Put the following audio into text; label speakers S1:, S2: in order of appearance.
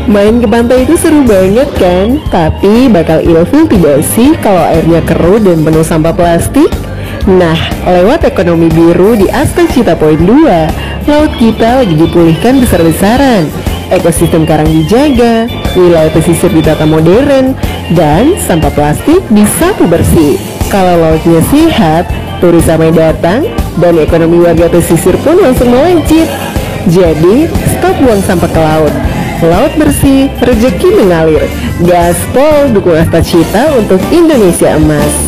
S1: Main ke pantai itu seru banget kan? Tapi bakal ilfil tidak sih kalau airnya keruh dan penuh sampah plastik? Nah, lewat ekonomi biru di Asta Cita Point 2, laut kita lagi dipulihkan besar-besaran. Ekosistem karang dijaga, wilayah pesisir ditata modern, dan sampah plastik disapu bersih. Kalau lautnya sehat, turis ramai datang, dan ekonomi warga pesisir pun langsung melejit. Jadi, stop buang sampah ke laut. Laut bersih, rezeki mengalir. Gaspol dukung Asta Cita untuk Indonesia Emas.